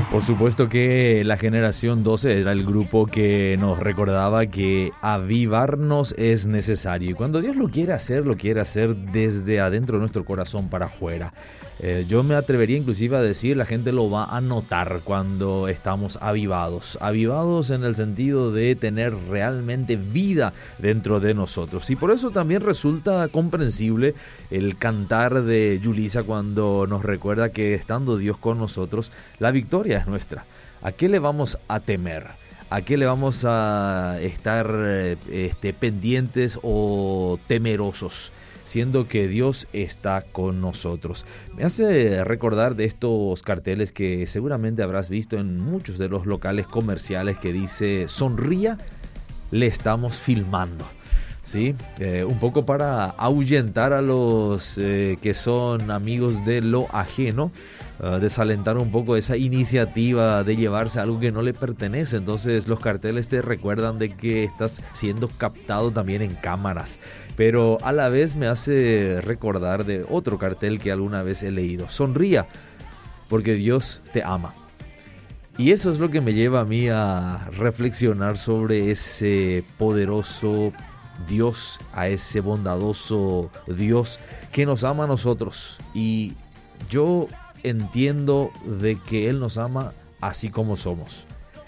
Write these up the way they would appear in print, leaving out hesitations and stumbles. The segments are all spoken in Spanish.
Por supuesto que la generación 12 era el grupo que nos recordaba que avivarnos es necesario. Y cuando Dios lo quiere hacer desde adentro de nuestro corazón para afuera. Yo me atrevería inclusive a decir, la gente lo va a notar cuando estamos avivados. Avivados en el sentido de tener realmente vida dentro de nosotros. Y por eso también resulta comprensible el cantar de Yulisa cuando nos recuerda que estando Dios con nosotros, la victoria es nuestra. ¿A qué le vamos a temer? ¿A qué le vamos a estar pendientes o temerosos? Siendo que Dios está con nosotros. Me hace recordar de estos carteles que seguramente habrás visto en muchos de los locales comerciales que dice: sonría, le estamos filmando. ¿Sí? Un poco para ahuyentar a los que son amigos de lo ajeno, desalentar un poco esa iniciativa de llevarse algo que no le pertenece. Entonces los carteles te recuerdan de que estás siendo captado también en cámaras. Pero a la vez me hace recordar de otro cartel que alguna vez he leído: sonría, porque Dios te ama. Y eso es lo que me lleva a mí a reflexionar sobre ese poderoso Dios, a ese bondadoso Dios que nos ama a nosotros. Y yo entiendo de que Él nos ama así como somos.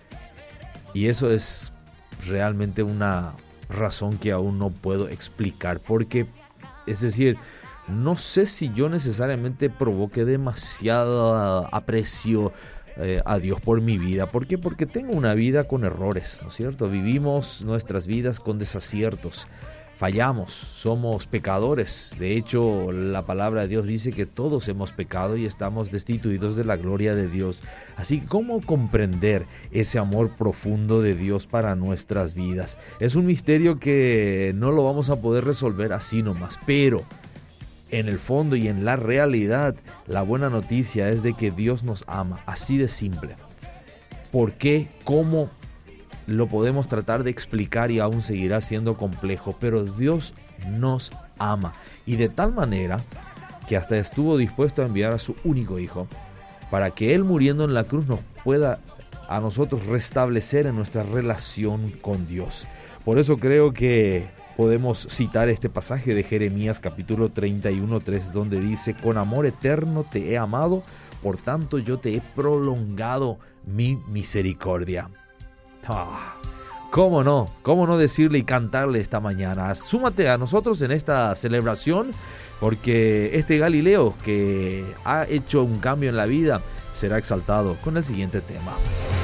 Y eso es realmente una razón que aún no puedo explicar, porque, es decir, no sé si yo necesariamente provoque demasiado aprecio a Dios por mi vida. ¿Por qué? Porque tengo una vida con errores, ¿no es cierto? Vivimos nuestras vidas con desaciertos, fallamos, somos pecadores. De hecho, la palabra de Dios dice que todos hemos pecado y estamos destituidos de la gloria de Dios. Así que, ¿cómo comprender ese amor profundo de Dios para nuestras vidas? Es un misterio que no lo vamos a poder resolver así nomás, pero en el fondo y en la realidad, la buena noticia es de que Dios nos ama, así de simple. ¿Por qué? ¿Cómo? Lo podemos tratar de explicar y aún seguirá siendo complejo, pero Dios nos ama, y de tal manera que hasta estuvo dispuesto a enviar a su único hijo para que Él, muriendo en la cruz, nos pueda a nosotros restablecer en nuestra relación con Dios. Por eso creo que podemos citar este pasaje de Jeremías capítulo 31:3, donde dice: con amor eterno te he amado, por tanto yo te he prolongado mi misericordia. ¿Cómo no decirle y cantarle esta mañana? Súmate a nosotros en esta celebración, porque este Galileo que ha hecho un cambio en la vida será exaltado con el siguiente tema.